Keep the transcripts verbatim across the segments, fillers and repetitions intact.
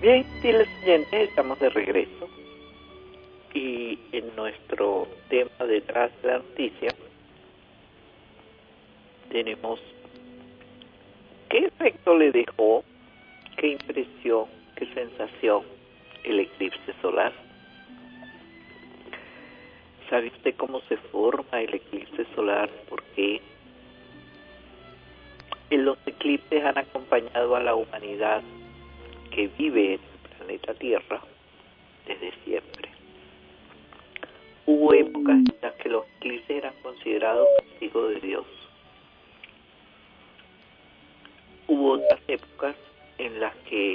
Bien, fieles oyentes, estamos de regreso y en nuestro tema detrás de la noticia tenemos qué efecto le dejó, qué impresión, qué sensación el eclipse solar. ¿Sabe usted cómo se forma el eclipse solar? ¿Por qué? Los eclipses han acompañado a la humanidad que vive en el planeta Tierra desde siempre. Hubo épocas en las que los eclipses eran considerados castigos de Dios. Hubo otras épocas en las que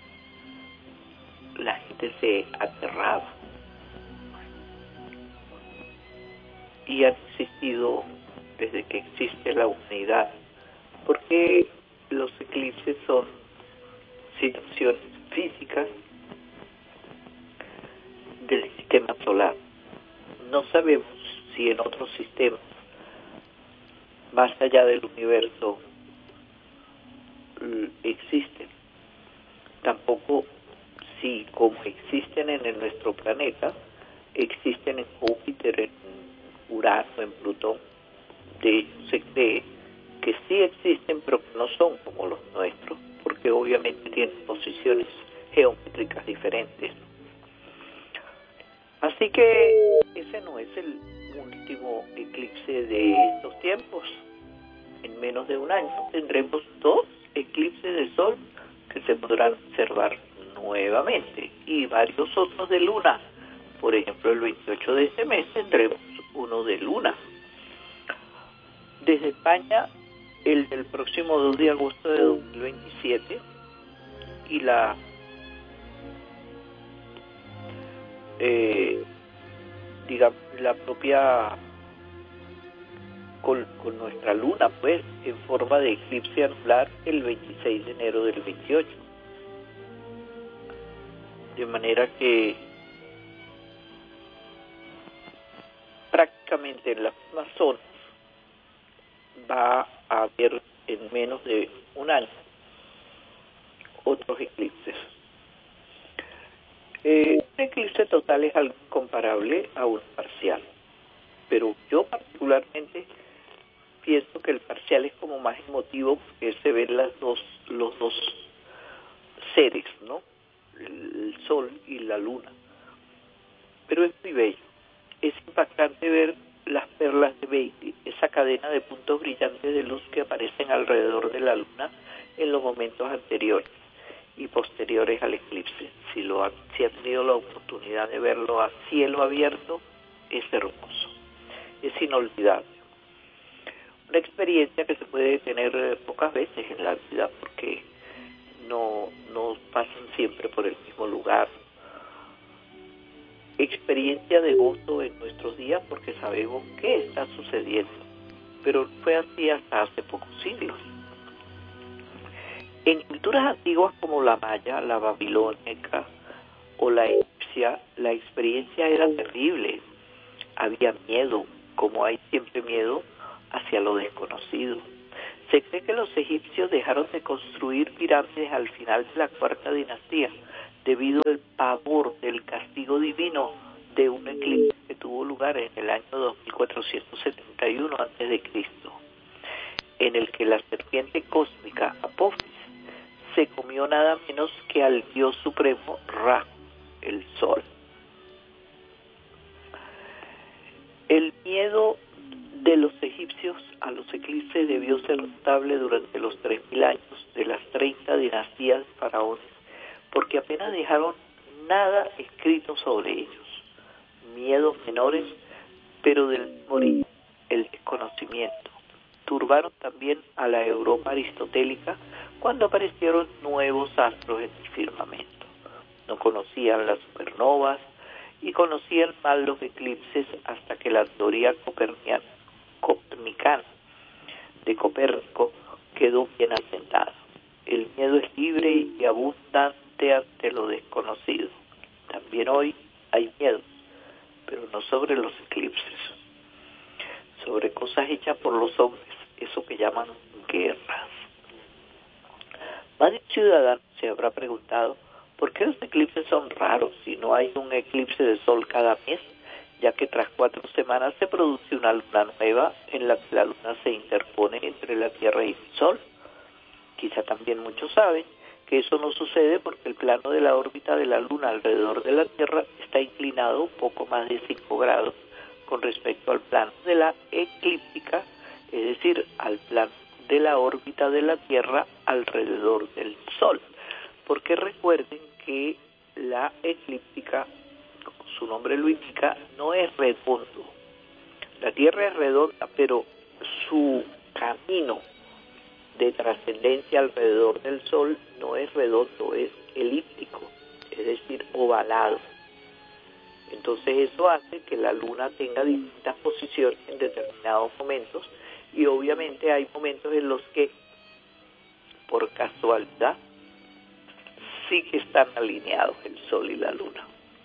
la gente se aterraba. Y han existido desde que existe la humanidad, porque los eclipses son situaciones físicas del sistema solar. No sabemos si en otros sistemas, más allá del universo, existen. Tampoco si, como existen en el, nuestro planeta, existen en Júpiter, en Urano, en Plutón. De hecho, se cree que sí existen, pero que no son como los nuestros, porque obviamente tienen posiciones geométricas diferentes. Así que ese no es el último eclipse de estos tiempos. En menos de un año tendremos dos eclipses de sol que se podrán observar nuevamente y varios otros de luna. Por ejemplo, el veintiocho de este mes tendremos uno de luna. Desde España, el del próximo dos de agosto de dos mil veintisiete y la eh, digamos la propia con, con nuestra luna, pues, en forma de eclipse anular el veintiséis de enero del veintiocho. De manera que prácticamente en las mismas zonas va a haber en menos de un año otros eclipses. Eh, un eclipse total es algo comparable a un parcial, pero yo particularmente pienso que el parcial es como más emotivo porque se ven las dos, los dos seres, ¿no? El sol y la luna. Pero es muy bello. Es impactante ver las perlas de Beatty, esa cadena de puntos brillantes de luz que aparecen alrededor de la luna en los momentos anteriores y posteriores al eclipse. Si lo ha, si ha tenido la oportunidad de verlo a cielo abierto, es hermoso, es inolvidable. Una experiencia que se puede tener pocas veces en la vida porque no, no pasan siempre por el mismo lugar. Experiencia de gozo en nuestros días porque sabemos qué está sucediendo, pero fue así hasta hace pocos siglos. En culturas antiguas como la maya, la babilónica o la egipcia, la experiencia era terrible. Había miedo, como hay siempre miedo hacia lo desconocido. Se cree que los egipcios dejaron de construir pirámides al final de la cuarta dinastía debido al pavor del castigo divino de un eclipse que tuvo lugar en el año dos mil cuatrocientos setenta y uno antes de Cristo, en el que la serpiente cósmica Apophis se comió nada menos que al dios supremo Ra, el sol. El miedo de los egipcios a los eclipses debió ser notable durante los tres mil años de las treinta dinastías de faraones, porque apenas dejaron nada escrito sobre ellos. Miedos menores, pero del morir, el desconocimiento. Turbaron también a la Europa aristotélica cuando aparecieron nuevos astros en el firmamento. No conocían las supernovas y conocían mal los eclipses hasta que la teoría copernicana de Copérnico quedó bien asentada. El miedo es libre y abundante ante lo desconocido. También hoy hay miedo, pero no sobre los eclipses, sobre cosas hechas por los hombres, eso que llaman guerras. Más de un ciudadano se habrá preguntado ¿Por qué los eclipses son raros si no hay un eclipse de sol cada mes? Ya que tras cuatro semanas se produce una luna nueva en la que la luna se interpone entre la Tierra y el Sol. Quizá también muchos saben que eso no sucede porque el plano de la órbita de la luna alrededor de la Tierra está inclinado un poco más de cinco grados con respecto al plano de la eclíptica, es decir, al plano de la órbita de la Tierra alrededor del Sol. Porque recuerden que la eclíptica, como su nombre lo indica, no es redondo. La Tierra es redonda, pero su camino de trascendencia alrededor del Sol no es redondo, es elíptico, es decir, ovalado. Entonces eso hace que la Luna tenga distintas posiciones en determinados momentos, y obviamente hay momentos en los que, por casualidad, sí que están alineados el Sol y la Luna.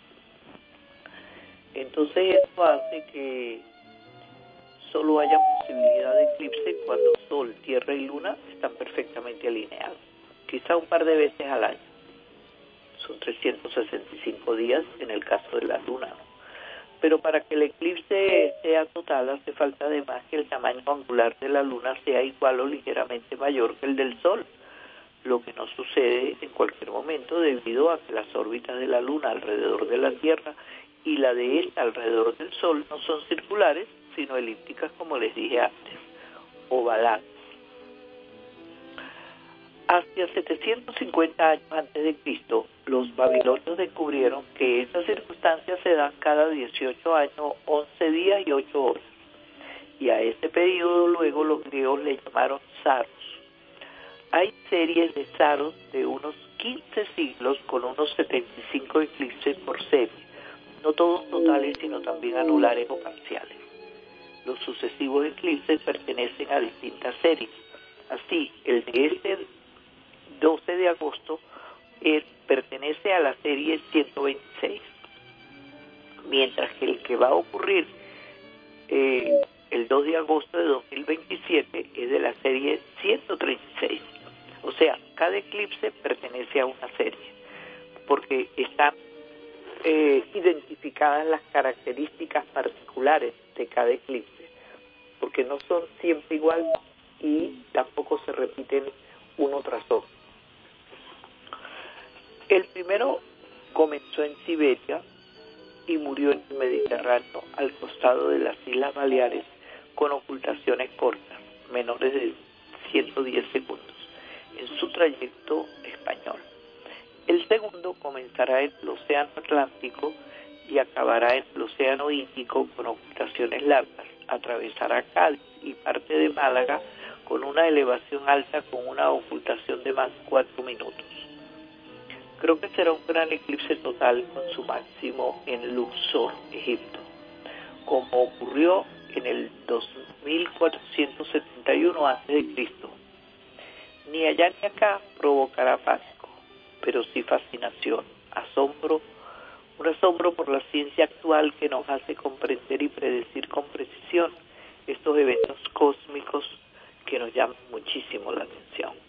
Entonces eso hace que solo haya posibilidad de eclipse cuando Sol, Tierra y Luna están perfectamente alineados. Quizá un par de veces al año. Son trescientos sesenta y cinco días en el caso de la Luna, ¿no? Pero para que el eclipse sea total hace falta además que el tamaño angular de la Luna sea igual o ligeramente mayor que el del Sol, lo que no sucede en cualquier momento debido a que las órbitas de la Luna alrededor de la Tierra y la de esta alrededor del Sol no son circulares, sino elípticas, como les dije antes, ovaladas. Hacia setecientos cincuenta años antes de Cristo, los babilonios descubrieron que estas circunstancias se dan cada dieciocho años, once días y ocho horas. Y a este periodo luego los griegos le llamaron saros. Hay series de saros de unos quince siglos con unos setenta y cinco eclipses por serie, no todos totales sino también anulares o parciales. Los sucesivos eclipses pertenecen a distintas series. Así, el de este doce de agosto él pertenece a la serie ciento veintiséis, mientras que el que va a ocurrir eh, el dos de agosto de dos mil veintisiete es de la serie ciento treinta y seis. O sea, cada eclipse pertenece a una serie, porque están eh, identificadas las características particulares de cada eclipse, porque no son siempre iguales y tampoco se repiten uno tras otro. El primero comenzó en Siberia y murió en el Mediterráneo al costado de las Islas Baleares con ocultaciones cortas, menores de ciento diez segundos, en su trayecto español. El segundo comenzará en el Océano Atlántico y acabará en el Océano Índico con ocultaciones largas. Atravesará Cádiz y parte de Málaga con una elevación alta con una ocultación de más de cuatro minutos. Creo que será un gran eclipse total con su máximo en Luxor, Egipto, como ocurrió en el dos mil cuatrocientos setenta y uno antes de Cristo. Ni allá ni acá provocará pánico, pero sí fascinación, asombro, un asombro por la ciencia actual que nos hace comprender y predecir con precisión estos eventos cósmicos que nos llaman muchísimo la atención.